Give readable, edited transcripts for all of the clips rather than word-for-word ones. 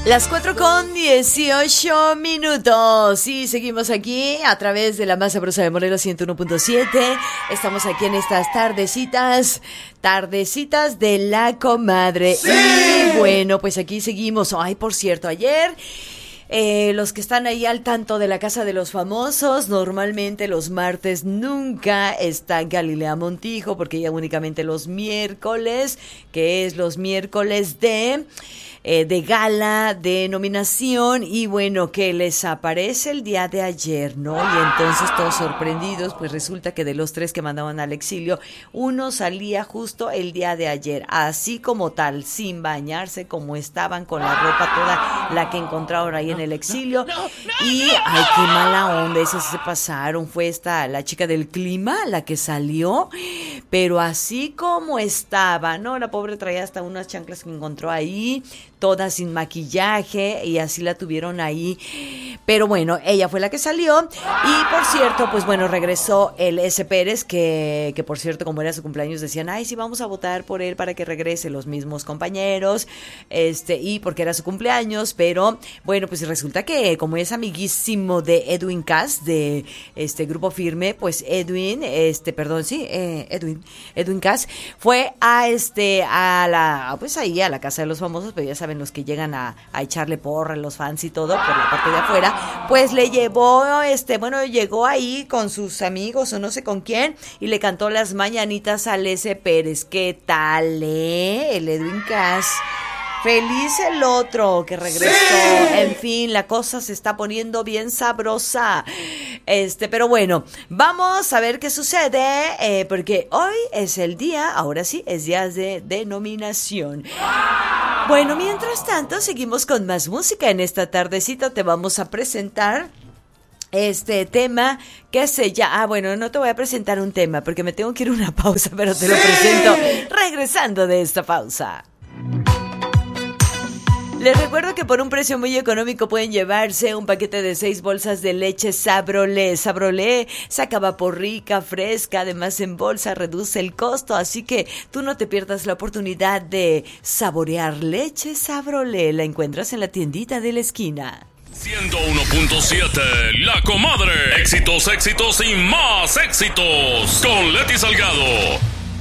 Las 4:18. Y seguimos aquí a través de la más sabrosa de Morelos 101.7. Estamos aquí en estas tardecitas de la comadre. ¡Sí! Y bueno, pues aquí seguimos. Ay, por cierto, ayer los que están ahí al tanto de la Casa de los Famosos, normalmente los martes nunca está Galilea Montijo, porque ella únicamente los miércoles, que es los miércoles de gala, de nominación, y bueno, que les aparece el día de ayer, ¿no? Y entonces todos sorprendidos, pues resulta que de los 3 que mandaban al exilio, uno salía justo el día de ayer, así como tal, sin bañarse, como estaban, con la ropa toda la que encontraron ahí en el exilio. Y ay, qué mala onda, esas se pasaron. Fue la chica del clima la que salió, pero así como estaba, ¿no? La pobre traía hasta unas chanclas que encontró ahí, toda sin maquillaje, y así la tuvieron ahí. Pero bueno, ella fue la que salió. Y por cierto, pues bueno, regresó el S. Pérez, que por cierto, como era su cumpleaños, decían, ay, sí, vamos a votar por él para que regrese, los mismos compañeros, y porque era su cumpleaños. Pero bueno, pues resulta que como es amiguísimo de Edwin Cass, de Grupo Firme, pues Edwin Cass fue a pues ahí a la Casa de los Famosos, pero ya saben, los que llegan a echarle porra a los fans y todo por la parte de afuera, pues le llevó, llegó ahí con sus amigos o no sé con quién, y le cantó las mañanitas al S. Pérez. ¿Qué tal, el Edwin Cass? Feliz el otro que regresó. ¡Sí! En fin, la cosa se está poniendo bien sabrosa. Pero bueno, vamos a ver qué sucede, porque hoy es el día, ahora sí, es día de denominación. Bueno, mientras tanto, seguimos con más música. En esta tardecita te vamos a presentar tema que se llama... bueno, no te voy a presentar un tema porque me tengo que ir a una pausa, pero te lo presento regresando de esta pausa. Les recuerdo que por un precio muy económico pueden llevarse un paquete de 6 bolsas de leche Sabrolé. Sabrolé saca vapor rica, fresca, además en bolsa reduce el costo, así que tú no te pierdas la oportunidad de saborear leche Sabrolé. La encuentras en la tiendita de la esquina. 101.7, La Comadre. Éxitos, éxitos y más éxitos con Leti Salgado.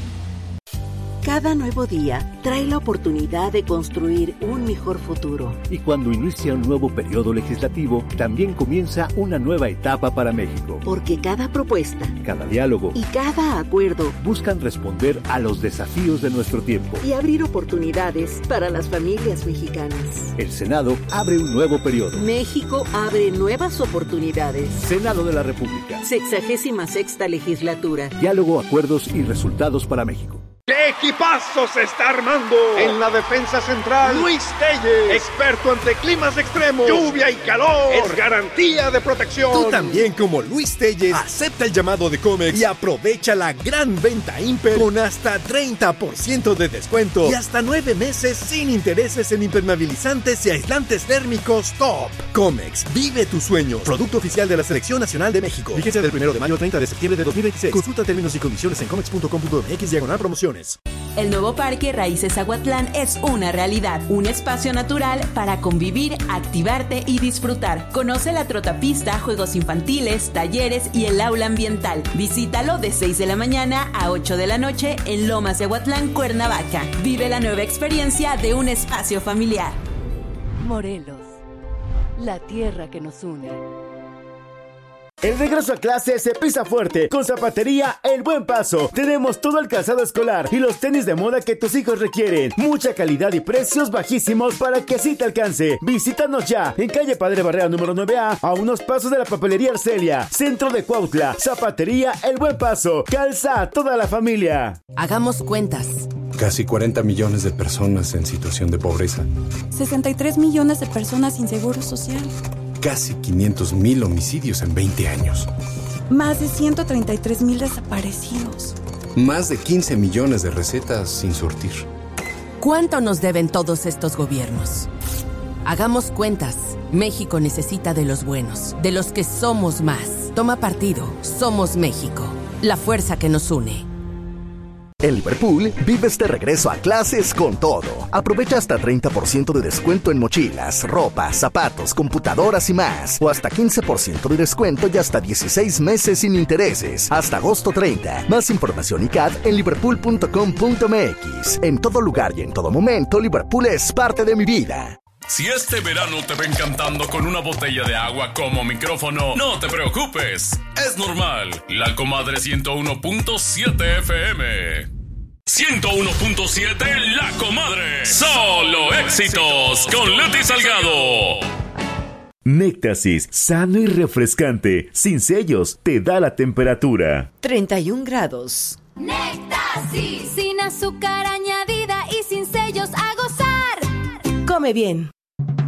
Cada nuevo día trae la oportunidad de construir un mejor futuro. Y cuando inicia un nuevo periodo legislativo, también comienza una nueva etapa para México. Porque cada propuesta, cada diálogo y cada acuerdo buscan responder a los desafíos de nuestro tiempo y abrir oportunidades para las familias mexicanas. El Senado abre un nuevo periodo. México abre nuevas oportunidades. Senado de la República. 66ª legislatura. Diálogo, acuerdos y resultados para México. ¡Qué equipazo se está armando! En la defensa central, Luis Telles, experto ante climas extremos, lluvia y calor, es garantía de protección. Tú también, como Luis Telles, acepta el llamado de Comex y aprovecha la gran venta Imper con hasta 30% de descuento y hasta 9 meses sin intereses en impermeabilizantes y aislantes térmicos top. Comex, vive tus sueños. Producto oficial de la Selección Nacional de México. Vigencia del 1 de mayo al 30 de septiembre de 2026. Consulta términos y condiciones en comex.com.mx/promociones. El nuevo Parque Raíces Aguatlán es una realidad, un espacio natural para convivir, activarte y disfrutar. Conoce la trotapista, juegos infantiles, talleres y el aula ambiental. Visítalo de 6 de la mañana a 8 de la noche en Lomas de Aguatlán, Cuernavaca. Vive la nueva experiencia de un espacio familiar. Morelos, la tierra que nos une. El regreso a clase se pisa fuerte con Zapatería El Buen Paso. Tenemos todo el calzado escolar y los tenis de moda que tus hijos requieren. Mucha calidad y precios bajísimos para que así te alcance. Visítanos ya en calle Padre Barrera número 9A, a unos pasos de la papelería Arcelia, centro de Cuautla. Zapatería El Buen Paso. Calza a toda la familia. Hagamos cuentas. Casi 40 millones de personas en situación de pobreza. 63 millones de personas sin seguro social. Casi 500,000 homicidios en 20 años. Más de 133,000 desaparecidos. Más de 15 millones de recetas sin surtir. ¿Cuánto nos deben todos estos gobiernos? Hagamos cuentas. México necesita de los buenos, de los que somos más. Toma partido. Somos México. La fuerza que nos une. En Liverpool, vives de regreso a clases con todo. Aprovecha hasta 30% de descuento en mochilas, ropa, zapatos, computadoras y más. O hasta 15% de descuento y hasta 16 meses sin intereses. Hasta agosto 30. Más información y CAD en liverpool.com.mx. En todo lugar y en todo momento, Liverpool es parte de mi vida. Si este verano te ven cantando con una botella de agua como micrófono, no te preocupes. Es normal. La Comadre 101.7 FM. 101.7 La Comadre. Solo éxitos con Leti Salgado. Néctasis, sano y refrescante, sin sellos, te da la temperatura. 31 grados. Néctasis, sin azúcar añadida y sin sellos, a gozar. Come bien,